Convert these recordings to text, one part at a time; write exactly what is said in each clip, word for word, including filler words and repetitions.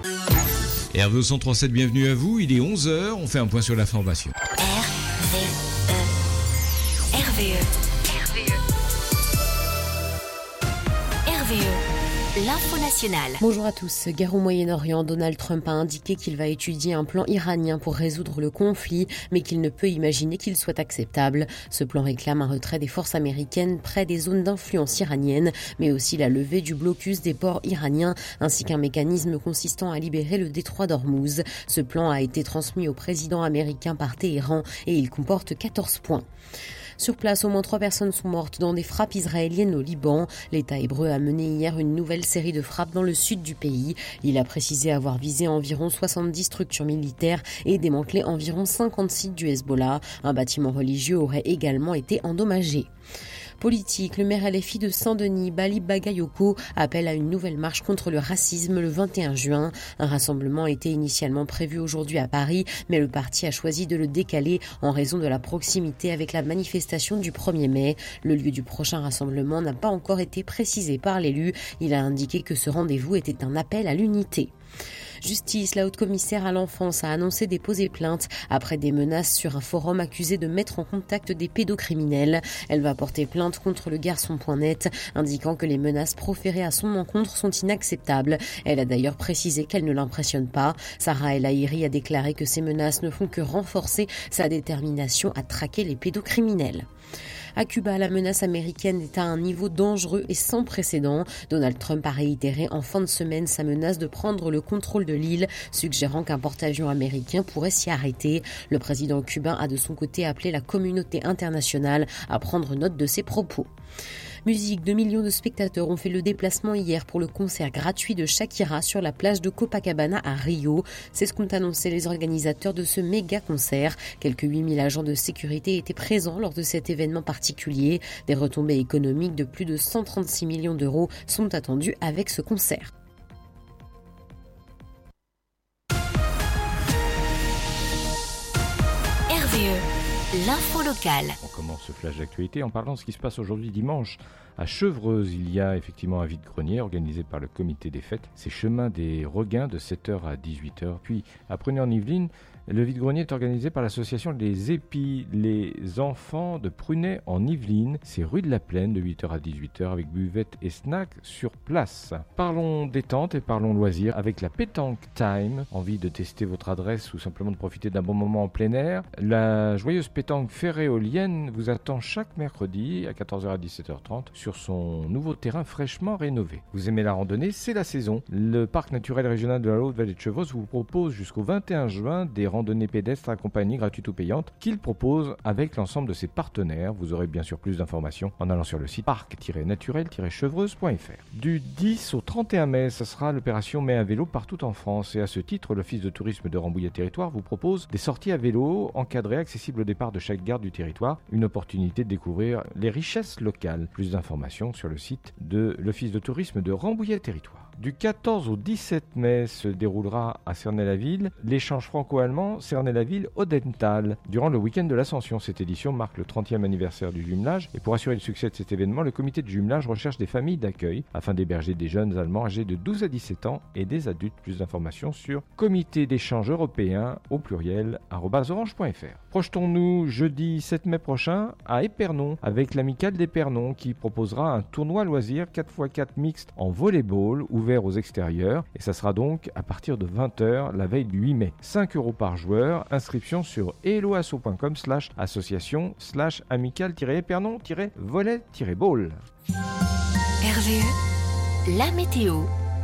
R V E cent trois sept, bienvenue à vous, il est onze heures, on fait un point sur l'information. R V E. R V E. R V E. R V E. L'info nationale. Bonjour à tous. Guerre au Moyen-Orient, Donald Trump a indiqué qu'il va étudier un plan iranien pour résoudre le conflit, mais qu'il ne peut imaginer qu'il soit acceptable. Ce plan réclame un retrait des forces américaines près des zones d'influence iranienne, mais aussi la levée du blocus des ports iraniens, ainsi qu'un mécanisme consistant à libérer le détroit d'Ormuz. Ce plan a été transmis au président américain par Téhéran et il comporte quatorze points. Sur place, au moins trois personnes sont mortes dans des frappes israéliennes au Liban. L'État hébreu a mené hier une nouvelle série de frappes dans le sud du pays. Il a précisé avoir visé environ soixante-dix structures militaires et démantelé environ cinquante sites du Hezbollah. Un bâtiment religieux aurait également été endommagé. Politique, le maire L F I de Saint-Denis, Bali Bagayoko, appelle à une nouvelle marche contre le racisme le vingt et un juin. Un rassemblement était initialement prévu aujourd'hui à Paris, mais le parti a choisi de le décaler en raison de la proximité avec la manifestation du premier mai. Le lieu du prochain rassemblement n'a pas encore été précisé par l'élu. Il a indiqué que ce rendez-vous était un appel à l'unité. Justice, la haute-commissaire à l'enfance a annoncé déposer plainte après des menaces sur un forum accusé de mettre en contact des pédocriminels. Elle va porter plainte contre le garçon point net, indiquant que les menaces proférées à son encontre sont inacceptables. Elle a d'ailleurs précisé qu'elle ne l'impressionne pas. Sarah El Haïry a déclaré que ces menaces ne font que renforcer sa détermination à traquer les pédocriminels. À Cuba, la menace américaine est à un niveau dangereux et sans précédent. Donald Trump a réitéré en fin de semaine sa menace de prendre le contrôle de l'île, suggérant qu'un porte-avions américain pourrait s'y arrêter. Le président cubain a de son côté appelé la communauté internationale à prendre note de ses propos. Musique, deux millions de spectateurs ont fait le déplacement hier pour le concert gratuit de Shakira sur la plage de Copacabana à Rio. C'est ce qu'ont annoncé les organisateurs de ce méga concert. Quelques huit mille agents de sécurité étaient présents lors de cet événement particulier. Des retombées économiques de plus de cent trente-six millions d'euros sont attendues avec ce concert. R V E, l'info locale. On commence ce flash d'actualité en parlant de ce qui se passe aujourd'hui dimanche. À Chevreuse, il y a effectivement un vide-grenier organisé par le comité des fêtes. C'est chemin des Regains de sept heures à dix-huit heures. Puis à Prunay-en-Yvelines, le vide-grenier est organisé par l'association Les Épis, les enfants de Prunay en Yvelines. C'est rue de la Plaine de huit heures à dix-huit heures avec buvette et snack sur place. Parlons détente et parlons loisirs avec la Pétanque Time. Envie de tester votre adresse ou simplement de profiter d'un bon moment en plein air? La joyeuse pétanque Ferréolienne vous attend chaque mercredi à quatorze heures à dix-sept heures trente sur son nouveau terrain fraîchement rénové. Vous aimez la randonnée? C'est la saison. Le parc naturel régional de la Haute-Vallée de Chevreuse vous propose jusqu'au vingt et un juin des randonnées pédestres accompagnées gratuites ou payantes qu'il propose avec l'ensemble de ses partenaires. Vous aurez bien sûr plus d'informations en allant sur le site parc tiret naturel tiret chevreuse point f r. Du dix au trente et un mai, ce sera l'opération Mai à vélo partout en France et à ce titre, l'Office de tourisme de Rambouillet Territoire vous propose des sorties à vélo encadrées accessibles au départ de chaque gare du territoire. Une opportunité de découvrir les richesses locales. Plus d'informations sur le site de l'Office de tourisme de Rambouillet Territoire. Du quatorze au dix-sept mai se déroulera à Cernay-la-Ville l'échange franco-allemand Cernay-la-Ville-Odenthal. Durant le week-end de l'Ascension, cette édition marque le trentième anniversaire du jumelage et pour assurer le succès de cet événement, le comité de jumelage recherche des familles d'accueil afin d'héberger des jeunes Allemands âgés de douze à dix-sept ans et des adultes. Plus d'informations sur comité d'échange européen au pluriel arobase orange point f r. Projetons-nous jeudi sept mai prochain à Épernon avec l'Amicale d'Épernon qui proposera un tournoi loisir quatre par quatre mixte en volleyball ouvert aux extérieurs et ça sera donc à partir de vingt heures la veille du huit mai. cinq euros par joueur, inscription sur helloasso point com slash association slash amical-épernon-volley-ball. R V E, la météo.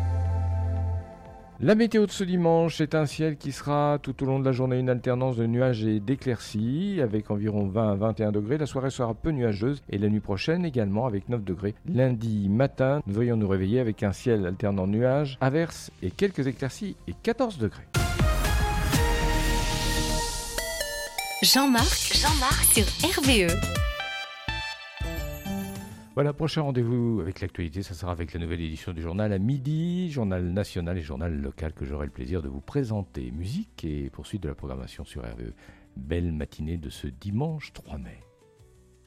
La météo de ce dimanche est un ciel qui sera tout au long de la journée une alternance de nuages et d'éclaircies avec environ vingt à vingt et un degrés. La soirée sera peu nuageuse et la nuit prochaine également avec neuf degrés. Lundi matin, nous devrions nous réveiller avec un ciel alternant nuages, averses et quelques éclaircies et quatorze degrés. Jean-Marc, Jean-Marc sur R V E. Voilà, prochain rendez-vous avec l'actualité, ça sera avec la nouvelle édition du journal à midi, journal national et journal local que j'aurai le plaisir de vous présenter. Musique et poursuite de la programmation sur R V E. Belle matinée de ce dimanche trois mai.